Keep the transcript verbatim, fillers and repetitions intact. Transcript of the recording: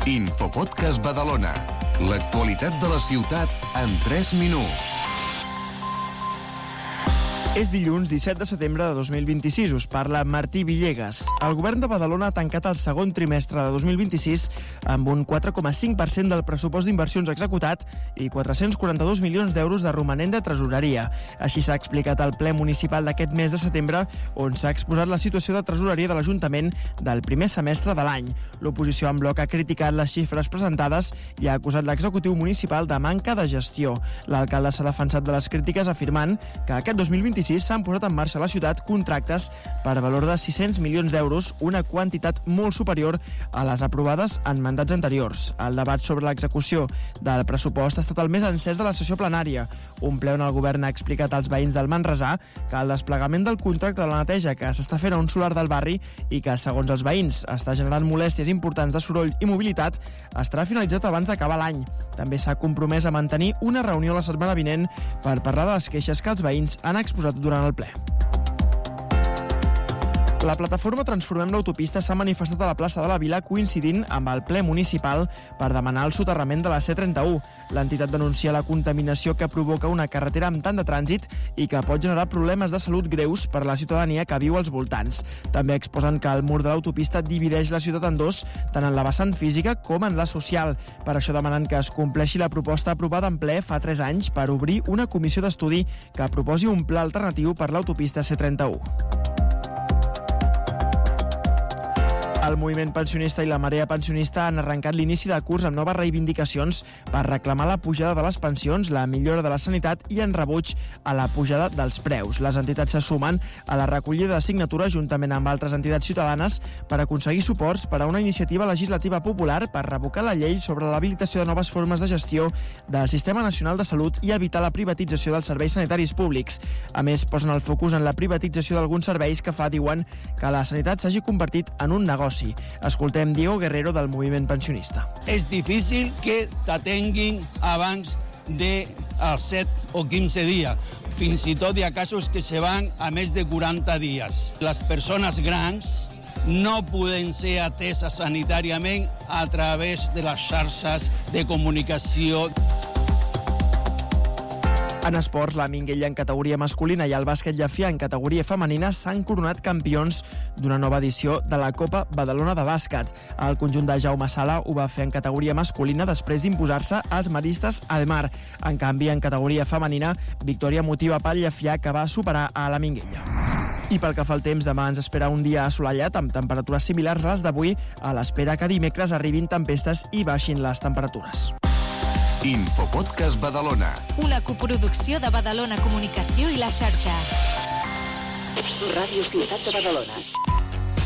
Infopodcast Badalona. L'actualitat de la ciutat en tres minuts. És dilluns disset de setembre de dos mil vint-i-sis. Us parla Martí Villegas. El govern de Badalona ha tancat el segon trimestre de dos mil vint-i-sis amb un quatre coma cinc per cent del pressupost d'inversions executat i quatre-cents quaranta-dos milions d'euros de romanent de tresoreria. Així s'ha explicat al ple municipal d'aquest mes de setembre, on s'ha exposat la situació de tresoreria de l'Ajuntament del primer semestre de l'any. L'oposició en bloc ha criticat les xifres presentades i ha acusat l'executiu municipal de manca de gestió. L'alcalde s'ha defensat de les crítiques afirmant que aquest dos mil vint-i-sis s'han posat en marxa a la ciutat contractes per valor de sis-cents milions d'euros, una quantitat molt superior a les aprovades en mandats anteriors. El debat sobre l'execució del pressupost ha estat el més encès de la sessió plenària, un ple on el govern ha explicat als veïns del Manresà que el desplegament del contracte de la neteja que s'està fent a un solar del barri i que, segons els veïns, està generant molèsties importants de soroll i mobilitat, estarà finalitzat abans d'acabar l'any. També s'ha compromès a mantenir una reunió la setmana vinent per parlar de les queixes que els veïns han exposat durant el ple. La plataforma Transformem l'Autopista s'ha manifestat a la plaça de la Vila coincidint amb el ple municipal per demanar el soterrament de la C trenta-u. L'entitat denuncia la contaminació que provoca una carretera amb tant de trànsit i que pot generar problemes de salut greus per a la ciutadania que viu als voltants. També exposen que el mur de l'autopista divideix la ciutat en dos, tant en la vessant física com en la social. Per això demanen que es compleixi la proposta aprovada en ple fa tres anys per obrir una comissió d'estudi que proposi un pla alternatiu per l'autopista C trenta-u. El moviment pensionista i la marea pensionista han arrencat l'inici de curs amb noves reivindicacions per reclamar la pujada de les pensions, la millora de la sanitat i en rebuig a la pujada dels preus. Les entitats se sumen a la recollida de signatures juntament amb altres entitats ciutadanes per aconseguir suports per a una iniciativa legislativa popular per revocar la llei sobre l'habilitació de noves formes de gestió del Sistema Nacional de Salut i evitar la privatització dels serveis sanitaris públics. A més, posen el focus en la privatització d'alguns serveis que fa, diuen, que la sanitat s'hagi convertit en un negoci. Escoltem Diego Guerrero del moviment pensionista. És difícil que t'atenguin abans dels set o quinze dies. Fins i tot hi ha casos que se van a més de quaranta dies. Les persones grans no poden ser ateses sanitàriament a través de les xarxes de comunicació. En esports, la Minguella en categoria masculina i el bàsquet Llefià en categoria femenina s'han coronat campions d'una nova edició de la Copa Badalona de bàsquet. El conjunt de Jaume Sala ho va fer en categoria masculina després d'imposar-se als maristes Ademar. En canvi, en categoria femenina, victòria emotiva pel Llefià que va superar a la Minguella. I pel que fa al temps, demà ens espera un dia assolellat amb temperatures similars a les d'avui, a l'espera que dimecres arribin tempestes i baixin les temperatures. Infopodcast Badalona. Una coproducció de Badalona Comunicació i la xarxa. Ràdio Ciutat de Badalona.